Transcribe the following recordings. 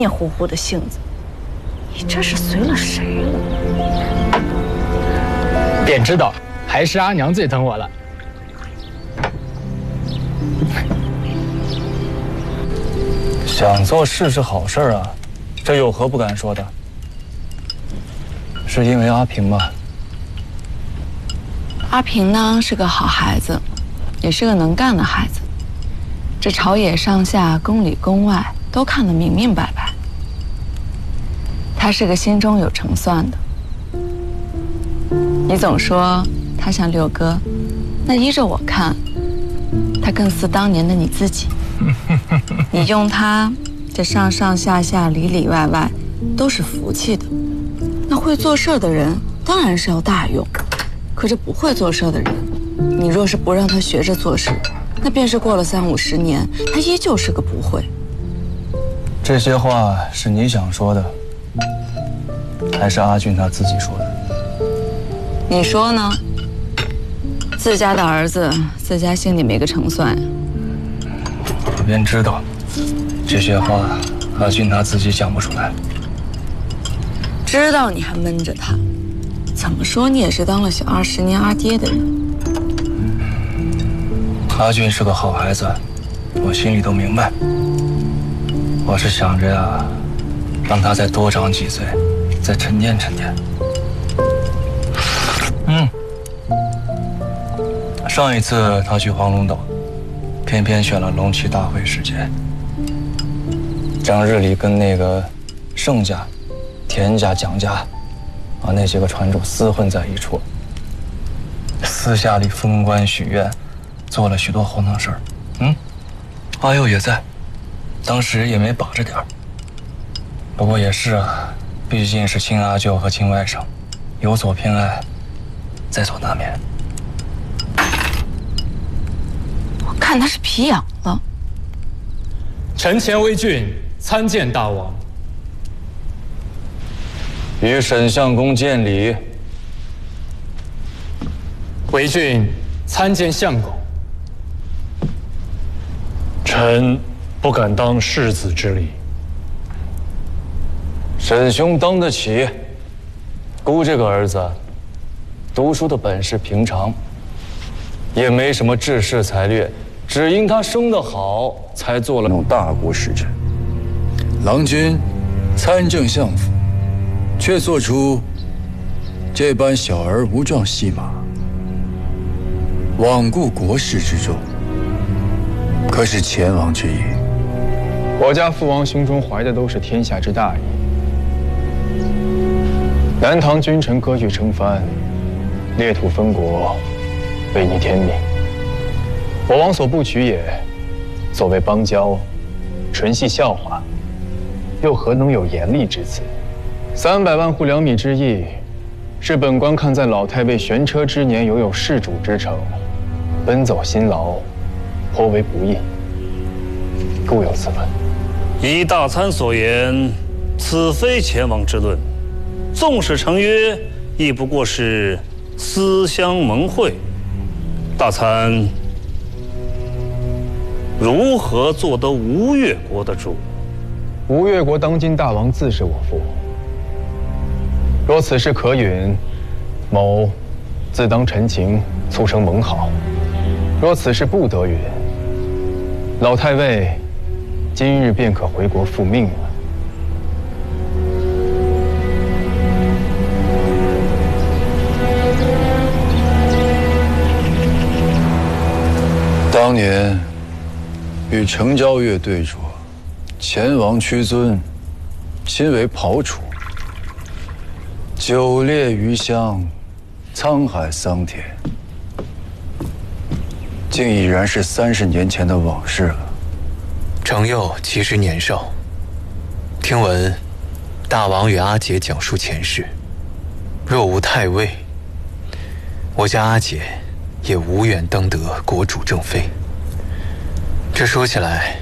黏糊糊的性子，你这是随了谁了？ 便知道还是阿娘最疼我了。 想做事是好事啊，这有何不敢说的？是因为阿平吗？ 阿平呢是个好孩子，也是个能干的孩子，这朝野上下、宫里宫外都看得明明白白。他是个心中有成算的。你总说他像六哥，那依着我看，他更似当年的你自己。你用他，这上上下下、里里外外都是福气的。那会做事的人当然是要大用，可这不会做事的人，你若是不让他学着做事，那便是过了30-50年，他依旧是个不会。 这些话是你想说的，还是阿俊他自己说的？ 你说呢？自家的儿子，自家心里没个成算呀。 我便知道，这些话阿俊他自己讲不出来。 知道你还闷着他，怎么说你也是当了小20年阿爹的人。 阿俊是个好孩子，我心里都明白。我是想着呀，让他再多长几岁，再沉淀沉淀。上一次他去黄龙岛，偏偏选了龙旗大会时间，将日里跟那个盛家、田家、蒋家那些个船主厮混在一处，私下里封官许愿，做了许多荒唐事儿。阿佑也在，当时也没把着点儿。不过也是啊，毕竟是亲阿舅和亲外甥，有所偏爱，在所难免。 我看他是皮痒了。 臣前为郡参见大王。 与沈相公见礼。 为郡参见相公。 臣不敢当世子之礼。 沈兄当得起。姑这个儿子，读书的本事平常，也没什么治世才略，只因他生得好，才做了那种大国使臣。 郎君参政相府，却做出这般小儿无状戏码，罔顾国事之重，可是前王之意？ 我家父王心中怀的都是天下之大义。南唐君臣割据称藩，裂土分国，违逆天命。我王所不取也。所谓邦交，纯系笑话，又何能有严厉之词？300万户2米之役，是本官看在老太尉悬车之年，犹有事主之诚，奔走辛劳，颇为不义，故有此论。 依大参所言，此非前王之论。纵使成约，亦不过是私相盟会。大参如何做得吴越国的主？ 吴越国当今大王自是我父。若此事可允，某自当陈情，促成盟好；若此事不得允，老太尉今日便可回国复命了。 当年与程昭岳对着，前王屈尊亲为庖厨，久猎余香，沧海桑田，竟已然是30年前的往事了。 程佑其实年少，听闻大王与阿姐讲述前世，若无太尉，我家阿姐也无缘登得国主正妃。这说起来，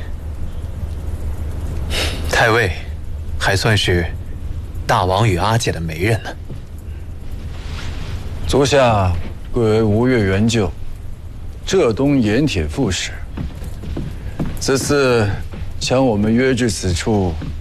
太尉还算是大王与阿姐的媒人呢。 足下贵为吴越元舅，浙东盐铁副使。此次将我们约至此处，